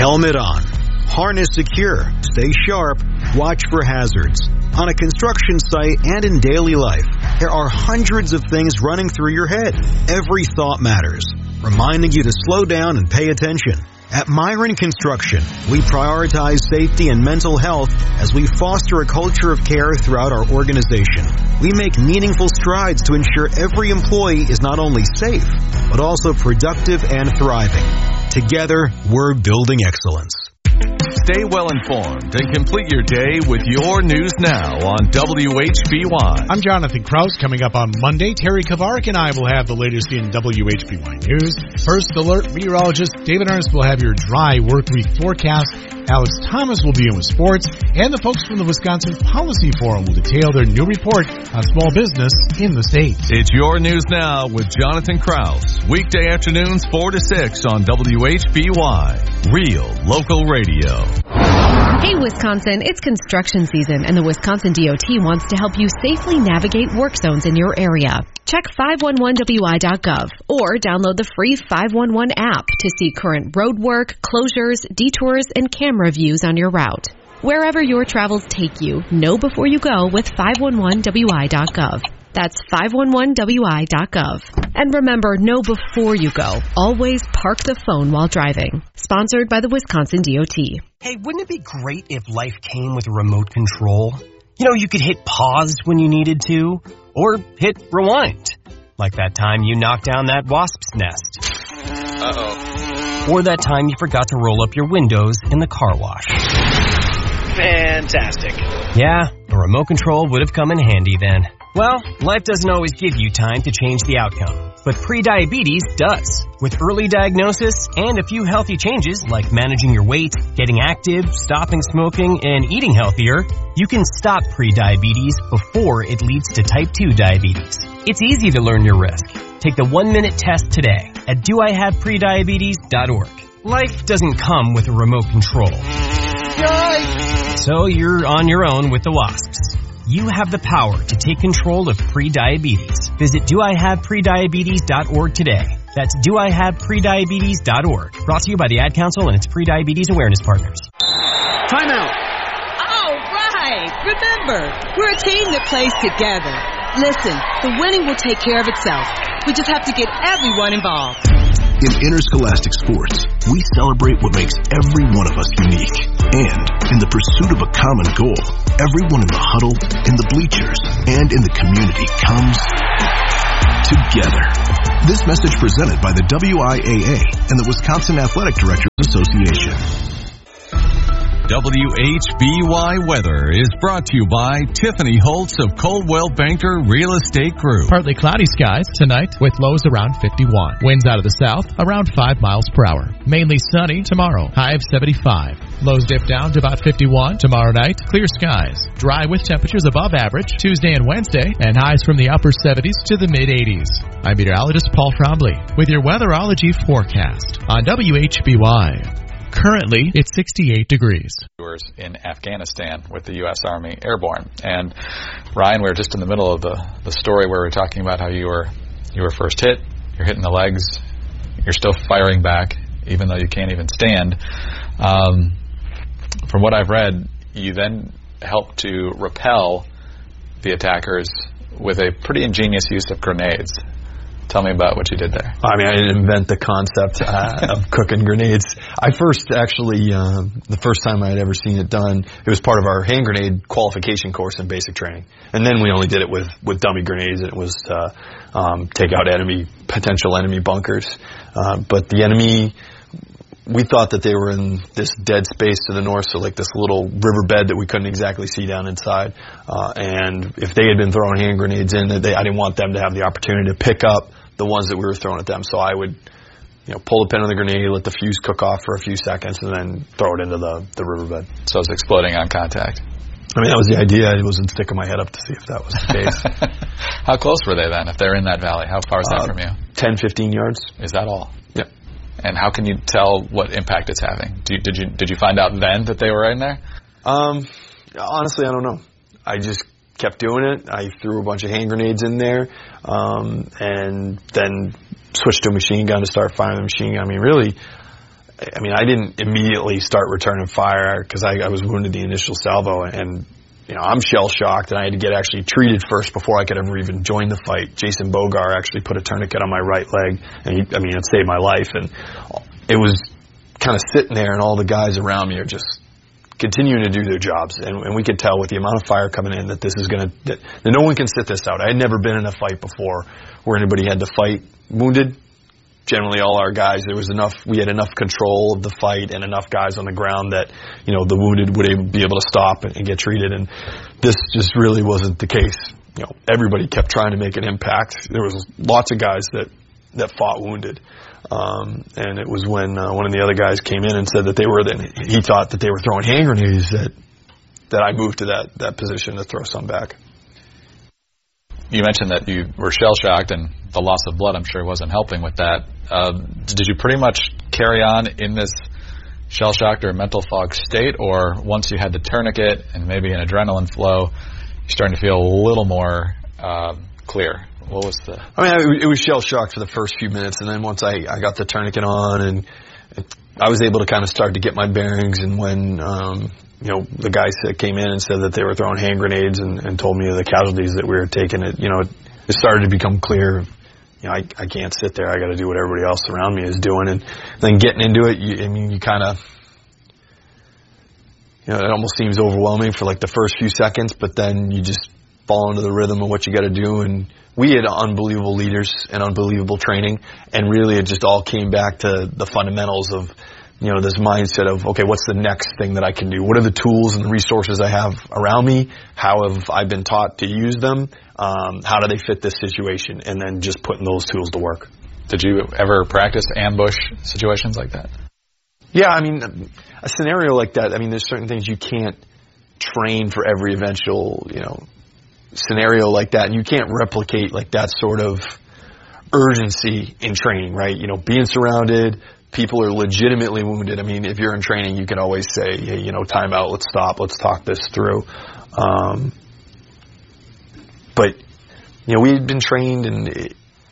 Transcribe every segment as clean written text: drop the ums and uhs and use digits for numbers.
Helmet on. Harness secure. Stay sharp. Watch for hazards. On a construction site and in daily life, there are hundreds of things running through your head. Every thought matters, reminding you to slow down and pay attention. At Myron Construction, we prioritize safety and mental health as we foster a culture of care throughout our organization. We make meaningful strides to ensure every employee is not only safe, but also productive and thriving. Together, we're building excellence. Stay well informed and complete your day with your News Now on WHBY. I'm Jonathan Krause. Coming up on Monday, Terry Kavarik and I will have the latest in WHBY News. First Alert meteorologist David Ernst will have your dry work week forecast. Alex Thomas will be in with sports, and the folks from the Wisconsin Policy Forum will detail their new report on small business in the state. It's your News Now with Jonathan Krause. Weekday afternoons 4 to 6 on WHBY. Real local radio. Hey Wisconsin, it's construction season and the Wisconsin DOT wants to help you safely navigate work zones in your area. Check 511wi.gov or download the free 511 app to see current road work, closures, detours, and camera views on your route. Wherever your travels take you, know before you go with 511wi.gov. That's 511wi.gov. And remember, know before you go. Always park the phone while driving. Sponsored by the Wisconsin DOT. Hey, wouldn't it be great if life came with a remote control? You know, you could hit pause when you needed to, or hit rewind. Like that time you knocked down that wasp's nest. Uh-oh. Or that time you forgot to roll up your windows in the car wash. Fantastic. Yeah, a remote control would have come in handy then. Well, life doesn't always give you time to change the outcome, but prediabetes does. With early diagnosis and a few healthy changes like managing your weight, getting active, stopping smoking, and eating healthier, you can stop prediabetes before it leads to type 2 diabetes. It's easy to learn your risk. Take the 1-minute test today at doihaveprediabetes.org. Life doesn't come with a remote control. Yikes! So you're on your own with the wasps. You have the power to take control of prediabetes. Visit doihaveprediabetes.org today. That's doihaveprediabetes.org. Brought to you by the Ad Council and its Prediabetes Awareness Partners. Timeout. All right. Remember, we're a team that plays together. Listen, the winning will take care of itself. We just have to get everyone involved. In interscholastic sports, we celebrate what makes every one of us unique. And in the pursuit of a common goal, everyone in the huddle, in the bleachers, and in the community comes together. This message presented by the WIAA and the Wisconsin Athletic Directors Association. WHBY Weather is brought to you by Tiffany Holtz of Coldwell Banker Real Estate Group. Partly cloudy skies tonight with lows around 51. Winds out of the south around 5 miles per hour. Mainly sunny tomorrow. High of 75. Lows dip down to about 51. Tomorrow night, clear skies. Dry with temperatures above average Tuesday and Wednesday, and highs from the upper 70s to the mid-80s. I'm meteorologist Paul Trombley with your weatherology forecast on WHBY. Currently, it's 68 degrees. In Afghanistan with the U.S. Army Airborne. And Ryan, we were just in the middle of the story where we were talking about how you were first hit, you're hitting the legs, you're still firing back, even though you can't even stand. From what I've read, you then helped to repel the attackers with a pretty ingenious use of grenades. Tell me about what you did there. I mean, I didn't invent the concept of cooking grenades. I first actually, the first time I had ever seen it done, it was part of our hand grenade qualification course in basic training. And then we only did it with dummy grenades, and it was take out potential enemy bunkers. But the enemy, we thought that they were in this dead space to the north, so like this little riverbed that we couldn't exactly see down inside. And if they had been throwing hand grenades in, I didn't want them to have the opportunity to pick up the ones that we were throwing at them. So I would, pull the pin on the grenade, let the fuse cook off for a few seconds, and then throw it into the riverbed. So it's exploding on contact. I mean, that was the idea. I wasn't sticking my head up to see if that was the case. How close were they then, if they're in that valley? How far is that from you? 10, 15 yards. Is that all? Yep. And how can you tell what impact it's having? Did you find out then that they were in there? Honestly, I don't know. I just kept doing it. I threw a bunch of hand grenades in there, and then switched to a machine gun to start firing the machine gun. I mean, really, I mean, I didn't immediately start returning fire because I was wounded the initial salvo, and I'm shell shocked, and I had to get actually treated first before I could ever even join the fight. Jason Bogar actually put a tourniquet on my right leg, and it saved my life. And it was kind of sitting there, and all the guys around me are just continuing to do their jobs, and we could tell with the amount of fire coming in that this is that no one can sit this out. I had never been in a fight before where anybody had to fight wounded. Generally, all our guys, we had enough control of the fight and enough guys on the ground that, the wounded would be able to stop and get treated. And this just really wasn't the case. Everybody kept trying to make an impact. There was lots of guys that fought wounded. And it was when one of the other guys came in and said that he thought that they were throwing hand grenades that I moved to that position to throw some back. You mentioned that you were shell-shocked, and the loss of blood, I'm sure, wasn't helping with that. Did you pretty much carry on in this shell-shocked or mental fog state, or once you had the tourniquet and maybe an adrenaline flow, you're starting to feel a little more clear? What was the... it was shell-shocked for the first few minutes, and then once I got the tourniquet on, and I was able to kind of start to get my bearings, and when... the guys that came in and said that they were throwing hand grenades and told me of the casualties that we were taking, it started to become clear. I can't sit there. I got to do what everybody else around me is doing. And then getting into it, you kind of, it almost seems overwhelming for like the first few seconds, but then you just fall into the rhythm of what you got to do. And we had unbelievable leaders and unbelievable training, and really it just all came back to the fundamentals of, this mindset of, okay, what's the next thing that I can do? What are the tools and the resources I have around me? How have I been taught to use them? How do they fit this situation? And then just putting those tools to work. Did you ever practice ambush situations like that? Yeah, a scenario like that, there's certain things you can't train for every eventual, scenario like that. And you can't replicate like that sort of urgency in training, right? Being surrounded, people are legitimately wounded. If you're in training, you can always say, hey, time out, let's stop, let's talk this through. But we had been trained, and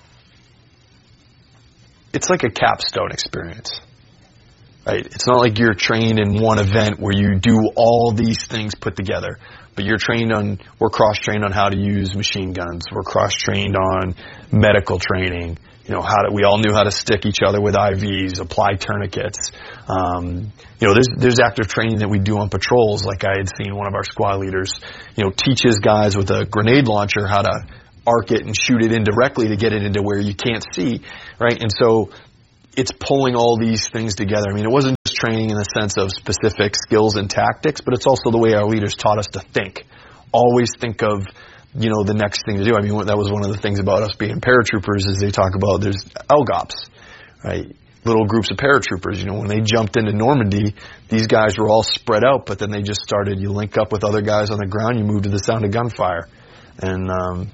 it's like a capstone experience, right? It's not like you're trained in one event where you do all these things put together, but we're cross-trained on how to use machine guns. We're cross-trained on medical training. We all knew how to stick each other with IVs, apply tourniquets. There's active training that we do on patrols. Like I had seen one of our squad leaders, teaches guys with a grenade launcher how to arc it and shoot it indirectly to get it into where you can't see, right? And so it's pulling all these things together. It wasn't just training in the sense of specific skills and tactics, but it's also the way our leaders taught us to think. Always think of the next thing to do. That was one of the things about us being paratroopers is they talk about there's LGOPs, right? Little groups of paratroopers. When they jumped into Normandy, these guys were all spread out, but then they just started, you link up with other guys on the ground, you move to the sound of gunfire. And,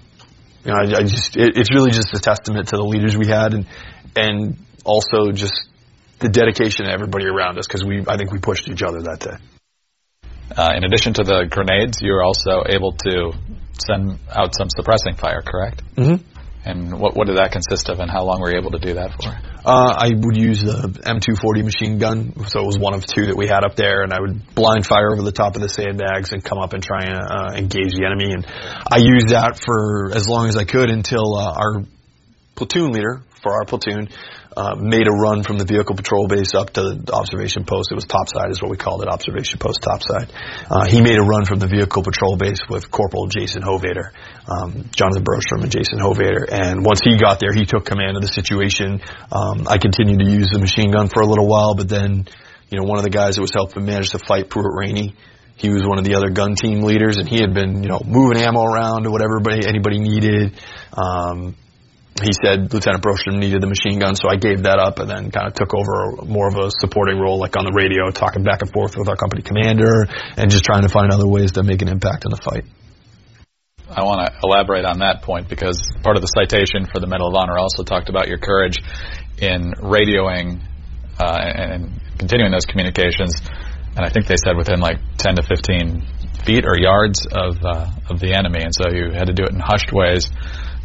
it's really just a testament to the leaders we had and also just the dedication of everybody around us, because I think we pushed each other that day. In addition to the grenades, you were also able to send out some suppressing fire, correct? Mm-hmm. And what did that consist of, and how long were you able to do that for? I would use the M240 machine gun, so it was one of two that we had up there, and I would blind fire over the top of the sandbags and come up and try and engage the enemy. And I used that for as long as I could until our platoon leader for our platoon made a run from the vehicle patrol base up to the observation post. It was topside is what we called it, observation post topside. He made a run from the vehicle patrol base with Corporal Jason Hovader, Jonathan Brostrom and Jason Hovader. And once he got there, he took command of the situation. I continued to use the machine gun for a little while, but then, one of the guys that was helping manage the fight, Pruitt Rainey, he was one of the other gun team leaders, and he had been, moving ammo around to whatever anybody needed. He said Lieutenant Brostrom needed the machine gun, so I gave that up and then kind of took over more of a supporting role, like on the radio, talking back and forth with our company commander and just trying to find other ways to make an impact in the fight. I want to elaborate on that point because part of the citation for the Medal of Honor also talked about your courage in radioing and continuing those communications, and I think they said within like 10 to 15 feet or yards of the enemy, and so you had to do it in hushed ways.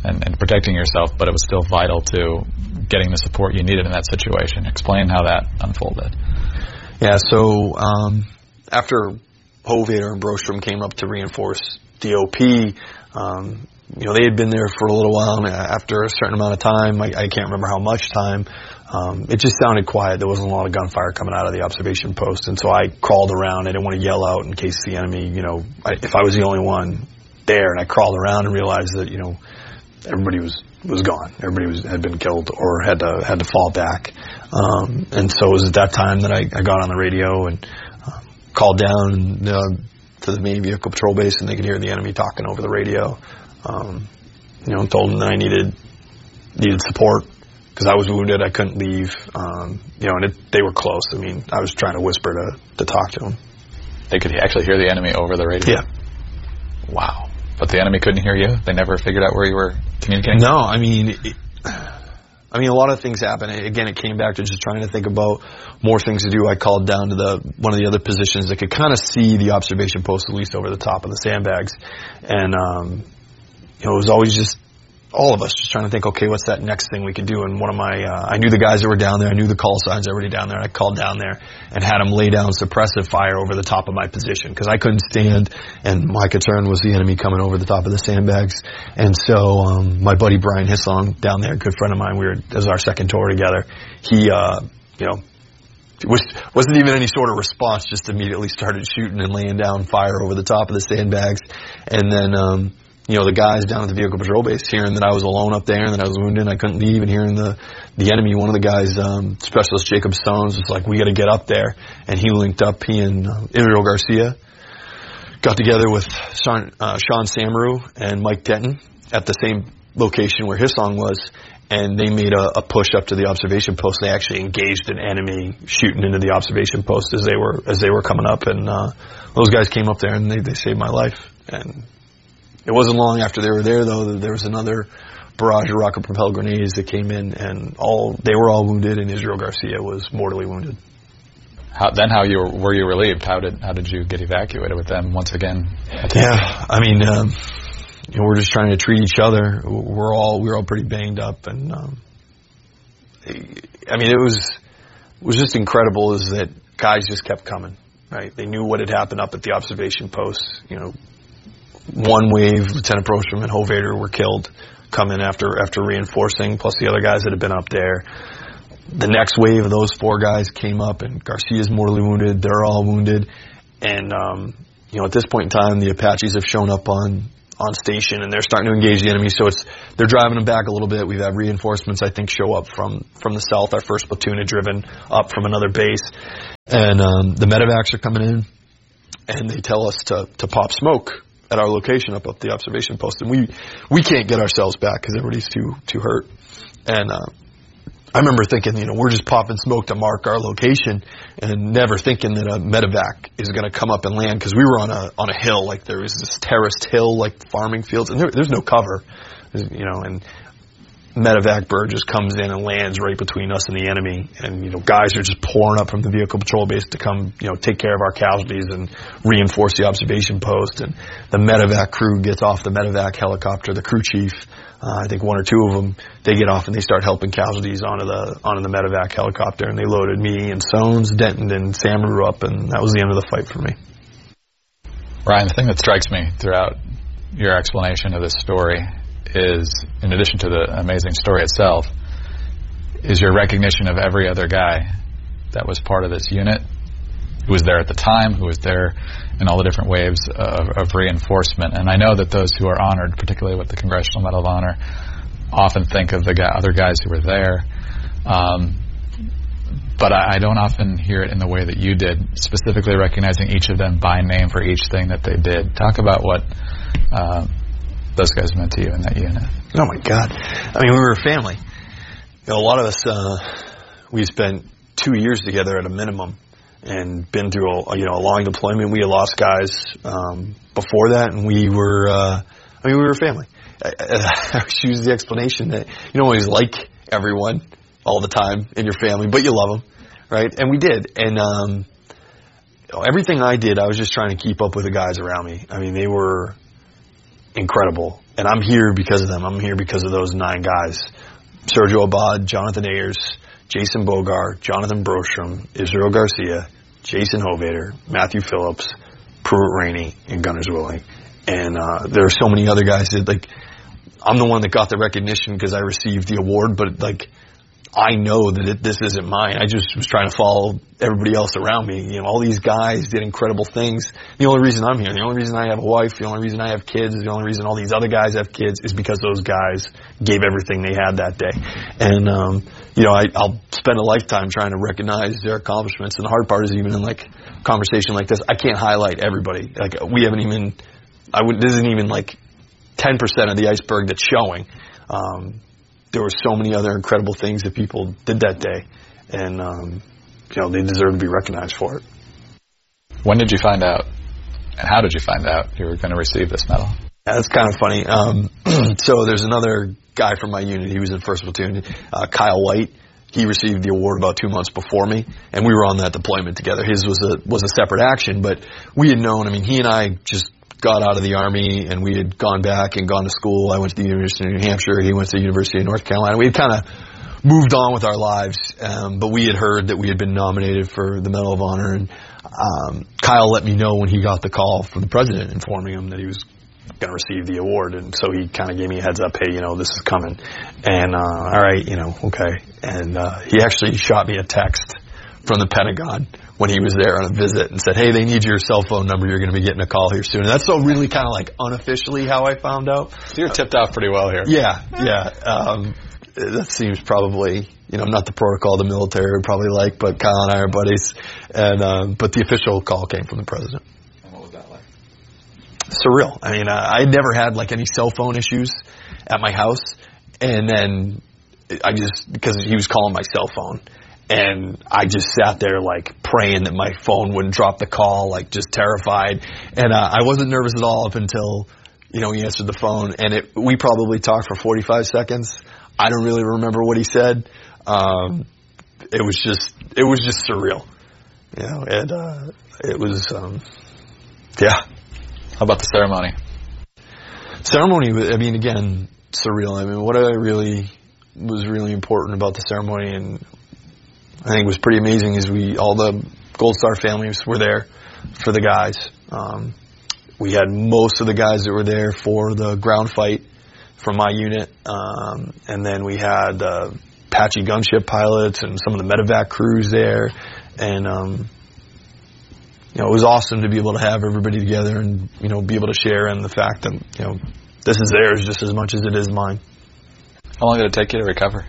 and protecting yourself, but it was still vital to getting the support you needed in that situation. Explain how that unfolded. Yeah, so after Hovater and Brostrom came up to reinforce DOP, they had been there for a little while, and after a certain amount of time, I can't remember how much time, it just sounded quiet. There wasn't a lot of gunfire coming out of the observation post, and so I crawled around. I didn't want to yell out in case the enemy, if I was the only one there, and I crawled around and realized that, everybody was gone. Everybody had been killed or had to fall back. And so it was at that time that I got on the radio and called down to the main vehicle patrol base, and they could hear the enemy talking over the radio. And told them that I needed support because I was wounded. I couldn't leave. And they were close. I mean, I was trying to whisper to talk to them. They could actually hear the enemy over the radio? Yeah. Wow. But the enemy couldn't hear you? They never figured out where you were communicating? No, I mean, a lot of things happened. Again, it came back to just trying to think about more things to do. I called down to one of the other positions that could kind of see the observation post at least over the top of the sandbags. And, it was always just all of us just trying to think, okay, what's that next thing we could do? And one of my, I knew the guys that were down there. I knew the call signs already down there. And I called down there and had them lay down suppressive fire over the top of my position because I couldn't stand. And my concern was the enemy coming over the top of the sandbags. And so, my buddy Brian Hisong down there, a good friend of mine, as our second tour together, he, wasn't even any sort of response, just immediately started shooting and laying down fire over the top of the sandbags. And then, the guys down at the vehicle patrol base hearing that I was alone up there and that I was wounded and I couldn't leave, and hearing the enemy, one of the guys, Specialist Jacob Stones, was like, we got to get up there. And he linked up, he and Israel Garcia got together with Sean Samaru and Mike Denton at the same location where Hisong was, and they made a push up to the observation post. They actually engaged an enemy shooting into the observation post as they were coming up, and those guys came up there and they saved my life. And it wasn't long after they were there, though, that there was another barrage of rocket-propelled grenades that came in, and they were all wounded, and Israel Garcia was mortally wounded. Were you relieved? How did you get evacuated with them once again? Yeah, I mean, we're just trying to treat each other. We were all pretty banged up, and it was just incredible is that guys just kept coming. Right, they knew what had happened up at the observation post. One wave, Lieutenant Brostrom and Hovater were killed, coming after reinforcing, plus the other guys that had been up there. The next wave of those 4 guys came up, and Garcia's mortally wounded. They're all wounded. And, at this point in time, the Apaches have shown up on station, and they're starting to engage the enemy. So they're driving them back a little bit. We've had reinforcements, I think, show up from the south. Our first platoon had driven up from another base. And, the medevacs are coming in, and they tell us to pop smoke at our location up the observation post, and we can't get ourselves back because everybody's too hurt. And I remember thinking, we're just popping smoke to mark our location, and never thinking that a medevac is going to come up and land, because we were on a hill, like there was this terraced hill, like farming fields, and there's no cover, and medevac bird just comes in and lands right between us and the enemy, and guys are just pouring up from the vehicle patrol base to come take care of our casualties and reinforce the observation post. And the medevac crew gets off the medevac helicopter, the crew chief, I think 1 or 2 of them, they get off and they start helping casualties onto the medevac helicopter, and they loaded me and Sones, Denton, and Samaru up, and that was the end of the fight for me. Ryan, the thing that strikes me throughout your explanation of this story is, in addition to the amazing story itself, is your recognition of every other guy that was part of this unit, who was there at the time, who was there in all the different waves of reinforcement. And I know that those who are honored, particularly with the Congressional Medal of Honor, often think of the other guys who were there. But I don't often hear it in the way that you did, specifically recognizing each of them by name for each thing that they did. Talk about what those guys meant to you in that unit. Oh my God. I mean, we were a family. A lot of us, we spent 2 years together at a minimum, and been through a long deployment. We had lost guys before that, and we were a family. I use the explanation that you don't always like everyone all the time in your family, but you love them, right? And we did. And everything I did, I was just trying to keep up with the guys around me. I mean, they were incredible. And I'm here because of them. I'm here because of those 9 guys. Sergio Abad, Jonathan Ayers, Jason Bogart, Jonathan Brostrom, Israel Garcia, Jason Hovater, Matthew Phillips, Pruitt Rainey, and Gunners Willing. And there are so many other guys that, like, I'm the one that got the recognition because I received the award, but, like, I know that this isn't mine. I just was trying to follow everybody else around me. You know, all these guys did incredible things. The only reason I'm here, the only reason I have a wife, the only reason I have kids, the only reason all these other guys have kids is because those guys gave everything they had that day. And, you know, I'll spend a lifetime trying to recognize their accomplishments. And the hard part is even in, like, a conversation like this, I can't highlight everybody. Like, we haven't even, this isn't even, like, 10% of the iceberg that's showing. There were so many other incredible things that people did that day, and you know, they deserve to be recognized for it. When did you find out, and how did you find out you were going to receive this medal? Yeah, that's kind of funny. So there's another guy from my unit. He was in 1st Platoon, Kyle White. He received the award about 2 months before me, and we were on that deployment together. His was a separate action, but we had known. I mean, he and I just got out of the Army, and we had gone back and gone to school. I went to the University of New Hampshire. He went to the University of North Carolina. We had kind of moved on with our lives, but we had heard that we had been nominated for the Medal of Honor, and Kyle let me know when he got the call from the president informing him that he was going to receive the award, and so he kind of gave me a heads up, hey, you know, this is coming, and all right, you know, okay. And he actually shot me a text from the Pentagon when he was there on a visit and said, hey, they need your cell phone number. You're going to be getting a call here soon. And that's so really kind of like unofficially how I found out. So you're tipped off pretty well here. Yeah. That seems probably, you know, not the protocol the military would probably like, but Kyle and I are buddies. And but the official call came from the president. And what was that like? Surreal. I mean, I had never had like any cell phone issues at my house. And then because he was calling my cell phone. And I just sat there, like, praying that my phone wouldn't drop the call, like, just terrified. And I wasn't nervous at all up until, you know, he answered the phone. And we probably talked for 45 seconds. I don't really remember what he said. It was just surreal. You know, and it was, yeah. How about the ceremony? Ceremony, I mean, again, surreal. I mean, what was really important about the ceremony, and I think it was pretty amazing, is all the Gold Star families were there for the guys. We had most of the guys that were there for the ground fight from my unit. And then we had Apache gunship pilots and some of the medevac crews there. And, you know, it was awesome to be able to have everybody together and, you know, be able to share in the fact that, you know, this is theirs just as much as it is mine. How long did it take you to recover?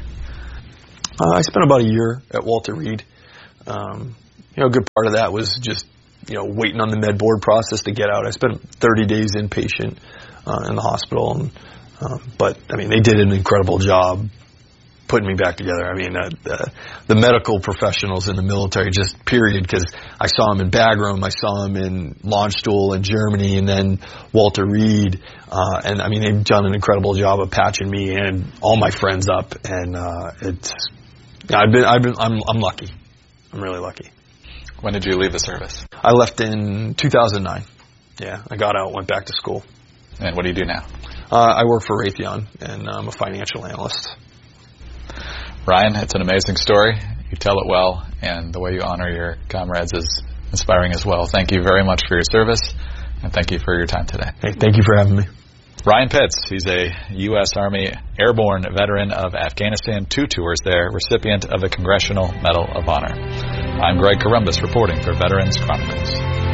I spent about a year at Walter Reed. You know, a good part of that was just, you know, waiting on the med board process to get out. I spent 30 days inpatient in the hospital. And, but, I mean, they did an incredible job putting me back together. I mean, the medical professionals in the military, just period, because I saw them in Bagram, I saw them in Landstuhl in Germany, and then Walter Reed. And, I mean, they've done an incredible job of patching me and all my friends up. And I'm lucky. I'm really lucky. When did you leave the service? I left in 2009. Yeah, I got out, went back to school. And what do you do now? I work for Raytheon, and I'm a financial analyst. Ryan, it's an amazing story. You tell it well, and the way you honor your comrades is inspiring as well. Thank you very much for your service, and thank you for your time today. Hey, thank you for having me. Ryan Pitts, he's a U.S. Army airborne veteran of Afghanistan, 2 tours there, recipient of the Congressional Medal of Honor. I'm Greg Columbus reporting for Veterans Chronicles.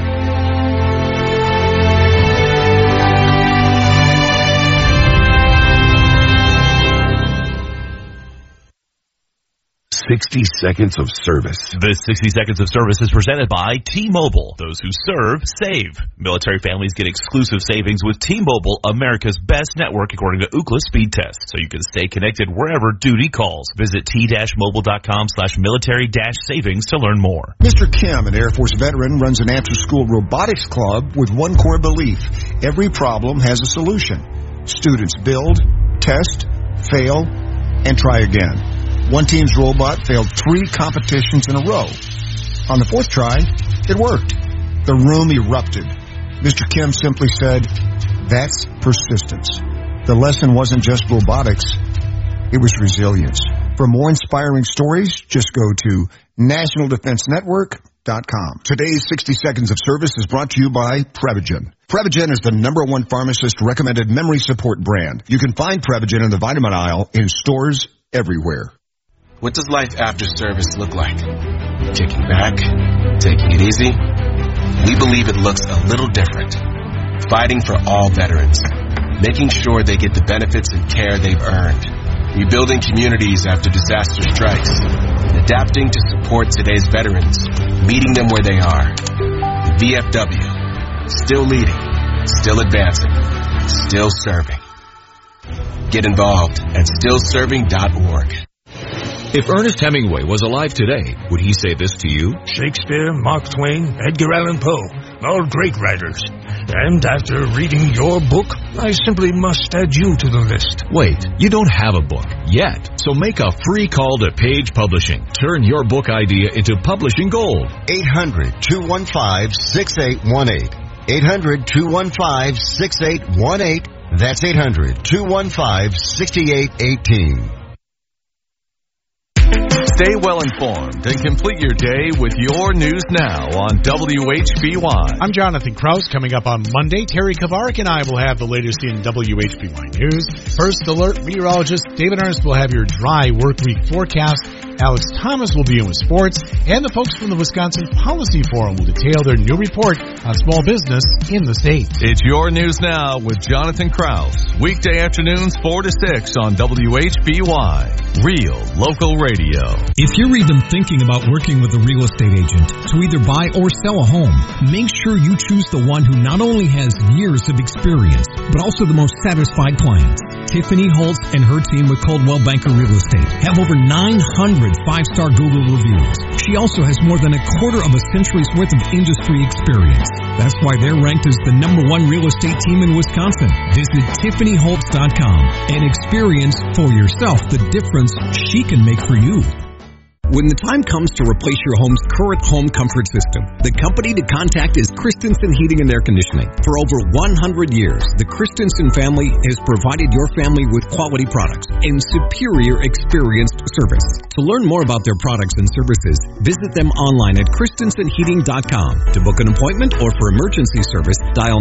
"60 Seconds of Service." This 60 Seconds of Service is presented by T-Mobile. Those who serve, save. Military families get exclusive savings with T-Mobile, America's best network according to Ookla speed test, so you can stay connected wherever duty calls. Visit t-mobile.com/military-savings to learn more. Mr. Kim, an Air Force veteran, runs an after-school robotics club with one core belief: every problem has a solution. Students build, test, fail, and try again. One team's robot failed 3 competitions in a row. On the 4th try, it worked. The room erupted. Mr. Kim simply said, That's persistence. The lesson wasn't just robotics, it was resilience. For more inspiring stories, just go to nationaldefensenetwork.com. Today's 60 Seconds of Service is brought to you by Prevagen. Prevagen is the #1 pharmacist-recommended memory support brand. You can find Prevagen in the vitamin aisle in stores everywhere. What does life after service look like? Kicking back? Taking it easy? We believe it looks a little different. Fighting for all veterans. Making sure they get the benefits and care they've earned. Rebuilding communities after disaster strikes. Adapting to support today's veterans. Meeting them where they are. The VFW. Still leading. Still advancing. Still serving. Get involved at stillserving.org. If Ernest Hemingway was alive today, would he say this to you? Shakespeare, Mark Twain, Edgar Allan Poe, all great writers. And after reading your book, I simply must add you to the list. Wait, you don't have a book yet, so make a free call to Page Publishing. Turn your book idea into publishing gold. 800-215-6818. 800-215-6818. That's 800-215-6818. Stay well informed and complete your day with your news now on WHBY. I'm Jonathan Krause. Coming up on Monday, Terry Kavarik and I will have the latest in WHBY news. First Alert meteorologist David Ernst will have your dry work week forecast. Alex Thomas will be in with sports, and the folks from the Wisconsin Policy Forum will detail their new report on small business in the state. It's your news now with Jonathan Krause. Weekday afternoons 4 to 6 on WHBY. Real local radio. If you're even thinking about working with a real estate agent to either buy or sell a home, make sure you choose the one who not only has years of experience, but also the most satisfied clients. Tiffany Holtz and her team with Coldwell Banker Real Estate have over 900 5-star Google reviews. She also has more than a quarter of a century's worth of industry experience. That's why they're ranked as the #1 real estate team in Wisconsin. Visit TiffanyHoltz.com and experience for yourself the difference she can make for you. When the time comes to replace your home's current home comfort system, the company to contact is Christensen Heating and Air Conditioning. For over 100 years, the Christensen family has provided your family with quality products and superior experienced service. To learn more about their products and services, visit them online at christensenheating.com. To book an appointment or for emergency service, dial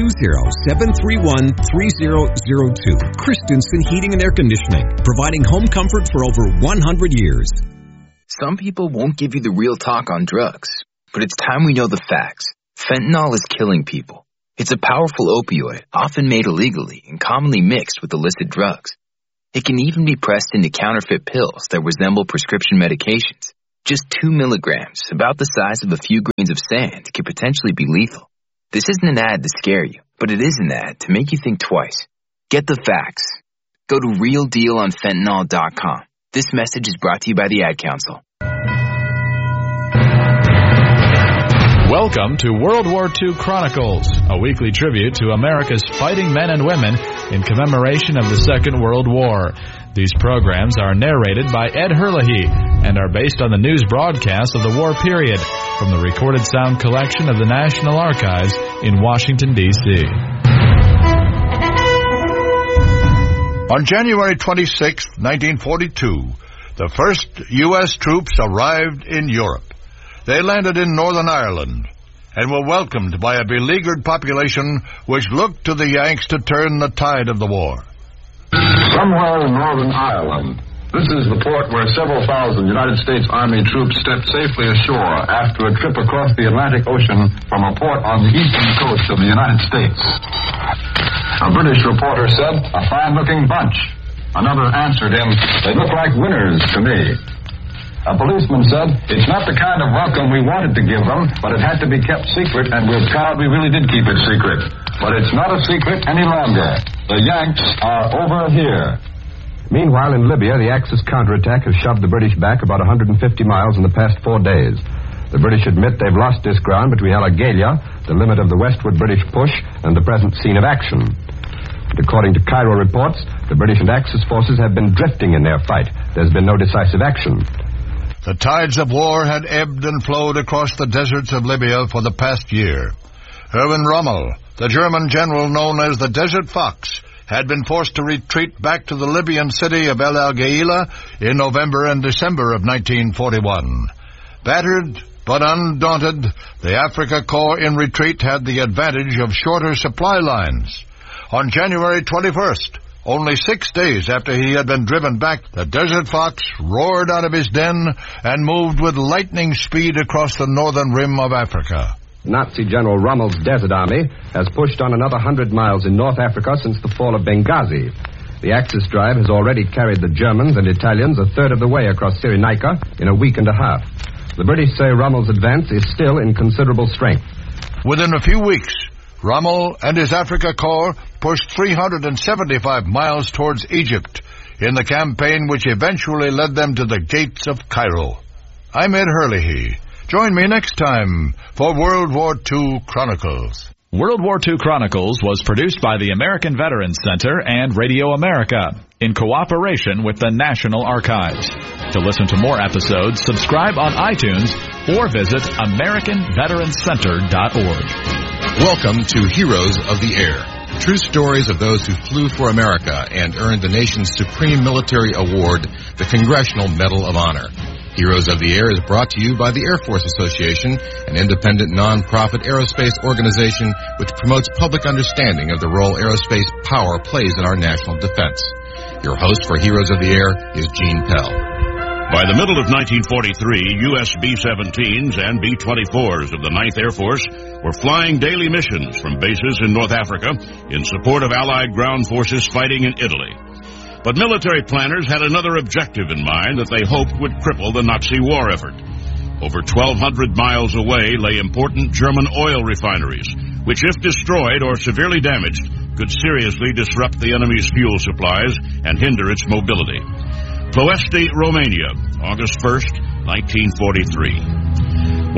920-731-3002. Christensen Heating and Air Conditioning, providing home comfort for over 100 years. Some people won't give you the real talk on drugs, but it's time we know the facts. Fentanyl is killing people. It's a powerful opioid, often made illegally and commonly mixed with illicit drugs. It can even be pressed into counterfeit pills that resemble prescription medications. Just 2 milligrams, about the size of a few grains of sand, could potentially be lethal. This isn't an ad to scare you, but it is an ad to make you think twice. Get the facts. Go to realdealonfentanyl.com. This message is brought to you by the Ad Council. Welcome to World War II Chronicles, a weekly tribute to America's fighting men and women in commemoration of the Second World War. These programs are narrated by Ed Herlihy and are based on the news broadcasts of the war period from the recorded sound collection of the National Archives in Washington, D.C. On January 26, 1942, the first U.S. troops arrived in Europe. They landed in Northern Ireland and were welcomed by a beleaguered population which looked to the Yanks to turn the tide of the war. Somewhere in Northern Ireland, this is the port where several thousand United States Army troops stepped safely ashore after a trip across the Atlantic Ocean from a port on the eastern coast of the United States. A British reporter said, "A fine-looking bunch." Another answered him, "They look like winners to me." A policeman said, "It's not the kind of welcome we wanted to give them, but it had to be kept secret, and we're proud we really did keep it secret. But it's not a secret any longer. The Yanks are over here." Meanwhile, in Libya, the Axis counterattack has shoved the British back about 150 miles in the past 4 days. The British admit they've lost this ground between El Agheila, the limit of the westward British push, and the present scene of action. But according to Cairo reports, the British and Axis forces have been drifting in their fight. There's been no decisive action. The tides of war had ebbed and flowed across the deserts of Libya for the past year. Erwin Rommel, the German general known as the Desert Fox, had been forced to retreat back to the Libyan city of El Al-Ghaila in November and December of 1941. Battered but undaunted, the Africa Corps in retreat had the advantage of shorter supply lines. On January 21st, only 6 days after he had been driven back, the Desert Fox roared out of his den and moved with lightning speed across the northern rim of Africa. Nazi General Rommel's Desert Army has pushed on another 100 miles in North Africa since the fall of Benghazi. The Axis drive has already carried the Germans and Italians a third of the way across Cyrenaica in a week and a half. The British say Rommel's advance is still in considerable strength. Within a few weeks, Rommel and his Africa Corps pushed 375 miles towards Egypt in the campaign which eventually led them to the gates of Cairo. I'm Ed Hurley. Join me next time for World War II Chronicles. World War II Chronicles was produced by the American Veterans Center and Radio America in cooperation with the National Archives. To listen to more episodes, subscribe on iTunes or visit AmericanVeteransCenter.org. Welcome to Heroes of the Air. True stories of those who flew for America and earned the nation's supreme military award, the Congressional Medal of Honor. Heroes of the Air is brought to you by the Air Force Association, an independent non-profit aerospace organization which promotes public understanding of the role aerospace power plays in our national defense. Your host for Heroes of the Air is Gene Pell. By the middle of 1943, U.S. B-17s and B-24s of the 9th Air Force were flying daily missions from bases in North Africa in support of Allied ground forces fighting in Italy. But military planners had another objective in mind that they hoped would cripple the Nazi war effort. Over 1,200 miles away lay important German oil refineries, which, if destroyed or severely damaged, could seriously disrupt the enemy's fuel supplies and hinder its mobility. Ploiești, Romania, August 1st, 1943.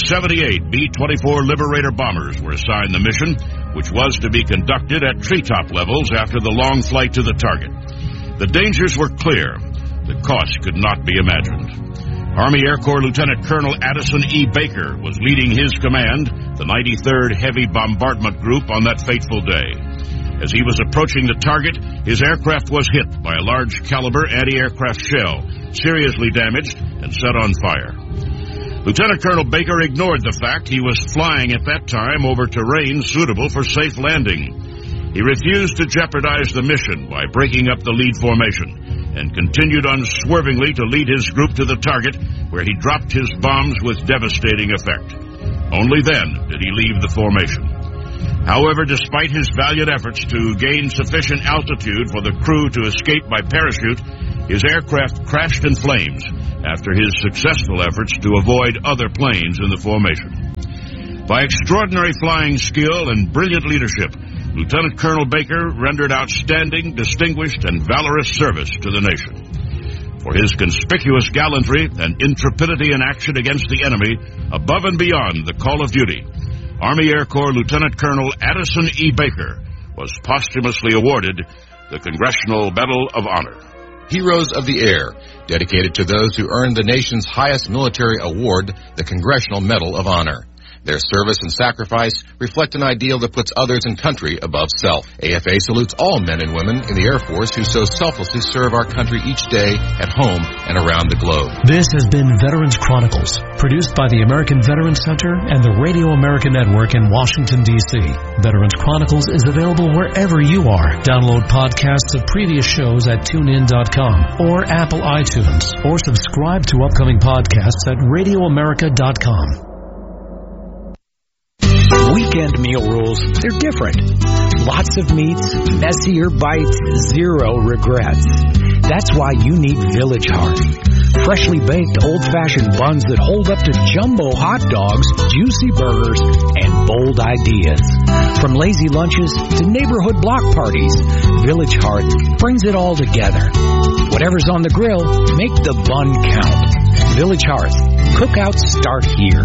178 B-24 Liberator bombers were assigned the mission, which was to be conducted at treetop levels after the long flight to the target. The dangers were clear. The cost could not be imagined. Army Air Corps Lieutenant Colonel Addison E. Baker was leading his command, the 93rd Heavy Bombardment Group, on that fateful day. As he was approaching the target, his aircraft was hit by a large-caliber anti-aircraft shell, seriously damaged and set on fire. Lieutenant Colonel Baker ignored the fact he was flying at that time over terrain suitable for safe landing. He refused to jeopardize the mission by breaking up the lead formation and continued unswervingly to lead his group to the target, where he dropped his bombs with devastating effect. Only then did he leave the formation. However, despite his valiant efforts to gain sufficient altitude for the crew to escape by parachute, his aircraft crashed in flames after his successful efforts to avoid other planes in the formation. By extraordinary flying skill and brilliant leadership, Lieutenant Colonel Baker rendered outstanding, distinguished, and valorous service to the nation. For his conspicuous gallantry and intrepidity in action against the enemy, above and beyond the call of duty, Army Air Corps Lieutenant Colonel Addison E. Baker was posthumously awarded the Congressional Medal of Honor. Heroes of the Air, dedicated to those who earned the nation's highest military award, the Congressional Medal of Honor. Their service and sacrifice reflect an ideal that puts others and country above self. AFA salutes all men and women in the Air Force who so selflessly serve our country each day at home and around the globe. This has been Veterans Chronicles, produced by the American Veterans Center and the Radio America Network in Washington, D.C. Veterans Chronicles is available wherever you are. Download podcasts of previous shows at TuneIn.com or Apple iTunes, or subscribe to upcoming podcasts at RadioAmerica.com. Weekend meal rules, they're different. Lots of meats, messier bites, zero regrets. That's why you need Village Heart. Freshly baked, old-fashioned buns that hold up to jumbo hot dogs, juicy burgers, and bold ideas. From lazy lunches to neighborhood block parties, Village Heart brings it all together. Whatever's on the grill, make the bun count. Village Heart. Cookouts start here.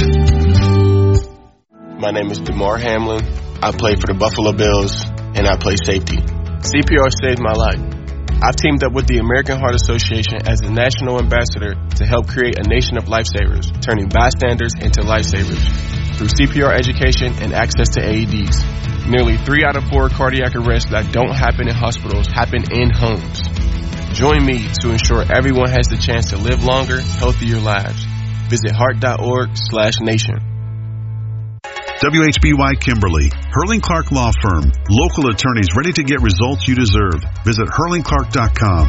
My name is DeMar Hamlin. I play for the Buffalo Bills, and I play safety. CPR saved my life. I've teamed up with the American Heart Association as the national ambassador to help create a nation of lifesavers, turning bystanders into lifesavers. through CPR education and access to AEDs. Nearly 3 out of 4 cardiac arrests that don't happen in hospitals happen in homes. Join me to ensure everyone has the chance to live longer, healthier lives. Visit heart.org/nation. WHBY Kimberly, Hurling Clark Law Firm. Local attorneys ready to get results you deserve. Visit hurlingclark.com.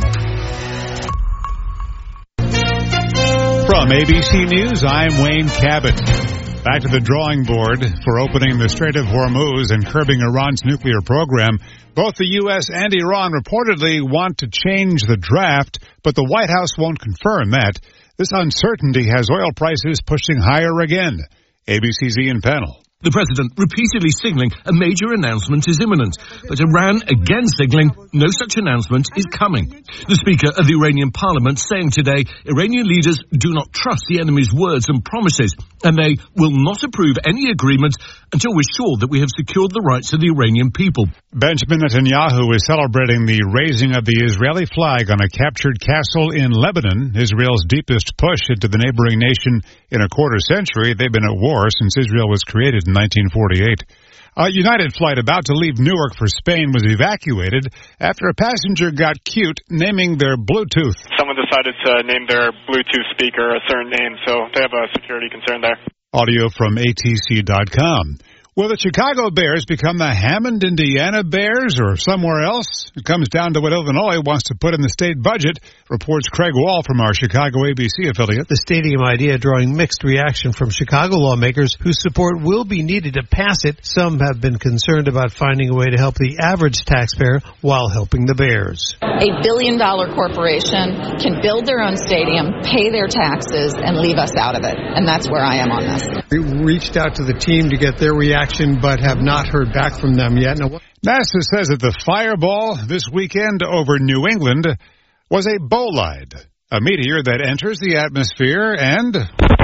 From ABC News, I'm Wayne Cabot. Back to the drawing board for opening the Strait of Hormuz and curbing Iran's nuclear program. Both the U.S. and Iran reportedly want to change the draft, but the White House won't confirm that. This uncertainty has oil prices pushing higher again. ABC's Ian Pennell. The president repeatedly signaling a major announcement is imminent, but Iran again signaling no such announcement is coming. The Speaker of the Iranian Parliament saying today Iranian leaders do not trust the enemy's words and promises, and they will not approve any agreement until we're sure that we have secured the rights of the Iranian people. Benjamin Netanyahu is celebrating the raising of the Israeli flag on a captured castle in Lebanon, Israel's deepest push into the neighboring nation in a quarter century. They've been at war since Israel was created in 1948. A United flight about to leave Newark for Spain was evacuated after a passenger got cute naming their Bluetooth. Someone decided to name their Bluetooth speaker a certain name, so they have a security concern there. Audio from ATC.com. Will the Chicago Bears become the Hammond, Indiana Bears or somewhere else? It comes down to what Illinois wants to put in the state budget, reports Craig Wall from our Chicago ABC affiliate. The stadium idea drawing mixed reaction from Chicago lawmakers whose support will be needed to pass it. Some have been concerned about finding a way to help the average taxpayer while helping the Bears. A billion-dollar corporation can build their own stadium, pay their taxes, and leave us out of it. And that's where I am on this. We reached out to the team to get their reaction, but have not heard back from them yet. NASA says that the fireball this weekend over New England was a bolide, a meteor that enters the atmosphere and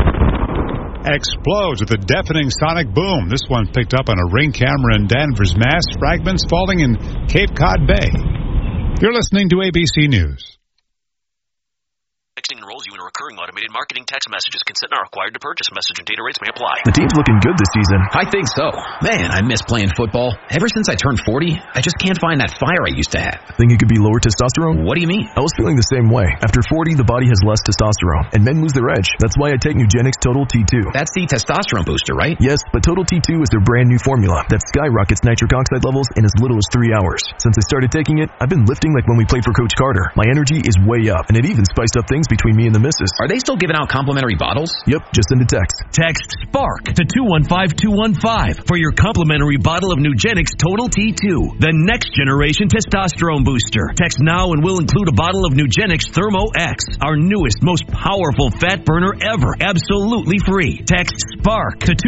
explodes with a deafening sonic boom. This one picked up on a ring camera in Danvers, Mass. Fragments falling in Cape Cod Bay. You're listening to ABC News. Texting enrolls you in a recurring automated marketing text messages. Consent are required to purchase. Message and data rates may apply. The team's looking good this season. I think so. Man, I miss playing football. Ever since I turned 40, I just can't find that fire I used to have. Think it could be lower testosterone? What do you mean? I was feeling the same way. After 40, the body has less testosterone, and men lose their edge. That's why I take Nugenix Total T2. That's the testosterone booster, right? Yes, but Total T2 is their brand new formula that skyrockets nitric oxide levels in as little as 3 hours. Since I started taking it, I've been lifting like when we played for Coach Carter. My energy is way up, and it even spiced up things between me and the missus. Are they still giving out complimentary bottles? Yep, just send a text. Text SPARK to 215-215 for your complimentary bottle of Nugenix Total T2, the next generation testosterone booster. Text now and we'll include a bottle of Nugenix Thermo X, our newest, most powerful fat burner ever, absolutely free. Text SPARK to